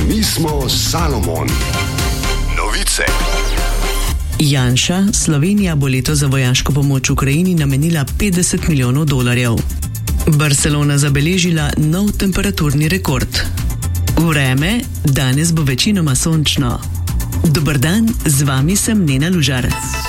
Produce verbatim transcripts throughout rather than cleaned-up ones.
Mi smo Salomon. Novice. Janša, Slovenija bo letos za vojaško pomoč Ukrajini namenila petdeset milijonov dolarjev. Barcelona zabeležila nov temperaturni rekord. Vreme, danes bo večinoma sončno. Dober dan, z vami sem Nena Lužar.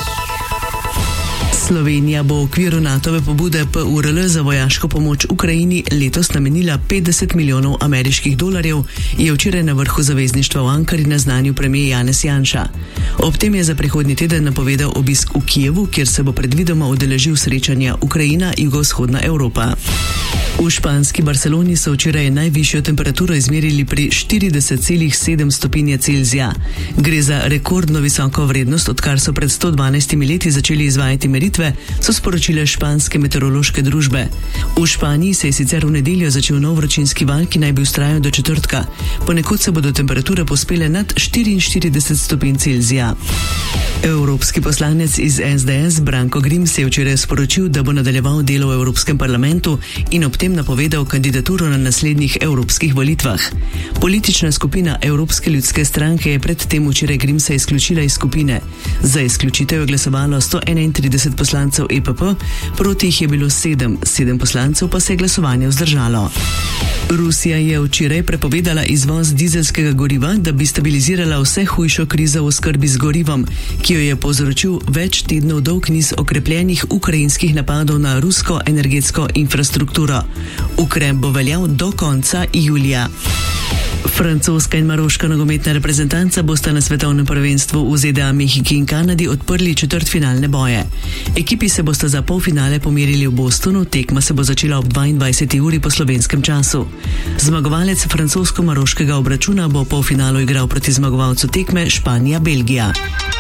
Slovenija bo v okviru NATOve pobude P U R L za vojaško pomoč Ukrajini letos namenila petdeset milijonov ameriških dolarjev, je včeraj na vrhu zavezništva v Ankari naznanil premier Janez Janša. Ob tem je za prihodnji teden napovedal obisk v Kijevu, kjer se bo predvidoma udeležil srečanja Ukrajina-Jugovzhodna Evropa. V španski Barceloni so včeraj najvišjo temperaturo izmerili pri štirideset celih sedem stopinje Celzija. Gre za rekordno visoko vrednost, odkar so pred sto dvanajstimi leti začeli izvajati meritve, so sporočile španske meteorološke družbe. V Španiji se je sicer v nedeljo začel nov vročinski val, ki naj bi vztrajal do četrtka. Ponekod se bodo temperature pospele nad štiriinštirideset stopinj Celzija. Evropski poslanec iz S D S Branko Grims je včeraj sporočil, da bo nadaljeval delo v Evropskem parlamentu in ob tem napovedal kandidaturo na naslednjih evropskih volitvah. Politična skupina Evropske ljudske stranke je predtem včeraj Grimsa izključila iz skupine. Za izključitev je glasovalo sto enaintrideset poslancev E P P, proti jih je bilo sedem, sedem poslancev pa se je glasovanje vzdržalo. Rusija je včeraj prepovedala izvoz dizelskega goriva, da bi stabilizirala vse hujšo krizo v skrbi z gorivom, ki jo je povzročil več tednov dolg niz okrepljenih ukrajinskih napadov na rusko energetsko infrastrukturo. Ukrep bo veljal do konca julija. Francoska in maroška nogometna reprezentanca bosta na svetovnem prvenstvu v Z D A, Mehiki in Kanadi odprli četrtfinalne boje. Ekipi se bosta za polfinale pomerili v Bostonu, tekma se bo začela ob dvaindvajseti uri po slovenskem času. Zmagovalec francosko-maroškega obračuna bo v polfinalu igral proti zmagovalcu tekme Španija-Belgija.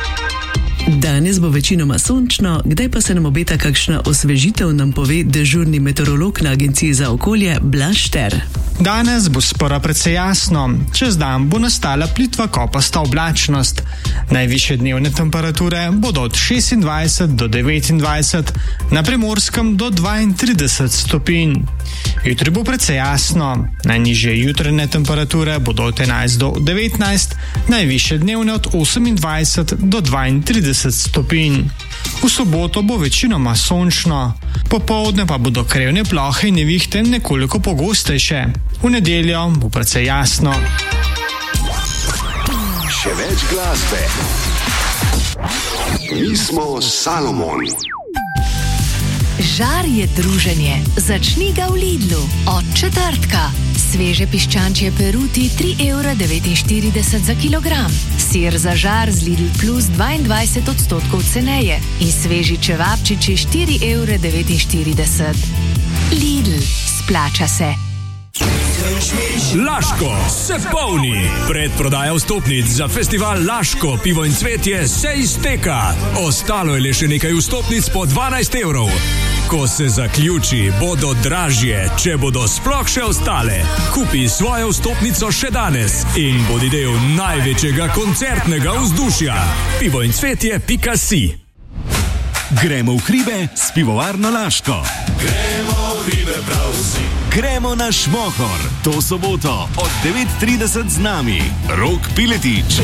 Danes bo večinoma sončno, kdaj pa se nam obeta kakšna osvežitev, nam pove dežurni meteorolog na Agenciji za okolje Blaž Šter. Danes bo spora precej jasno, čez dan bo nastala plitva kopasta oblačnost. Najvišje dnevne temperature bodo od šestindvajset do devetindvajset, na Primorskem do dvaintrideset stopinj. Jutri bo precej jasno, najnižje jutranje temperature bodo od enajst do devetnajst, najvišje dnevne od osemindvajset do dvaintrideset stopinj. V soboto bo večinoma sončno, popoldne pa bodo krevne plohe in nevihte nekoliko pogostejše. V nedeljo bo precej jasno. Še več glasbe. Mi smo Salomon. Žar je druženje. Začni ga v Lidlu. Od četrtka. Sveže piščančje peruti tri evre devetinštirideset za kilogram. Sir za žar z Lidl Plus dvaindvajset odstotkov ceneje. In sveži čevapčiči štiri evre devetinštirideset. Lidl. Splača se. Laško se polni. Predprodaja vstopnic za festival Laško pivo in cvetje se izteka. Ostalo je le še nekaj vstopnic po dvanajst evrov. Ko se zaključi, bodo dražje, če bodo sploh še ostale. Kupi svojo vstopnico še danes in bodi del največjega koncertnega vzdušja. pivo in cvetje pika si. Gremo v hribe s pivovarno Laško. Gremo v hribe prav vsi. Gremo na Šmohor. To soboto od devet trideset z nami. Rok Piletič.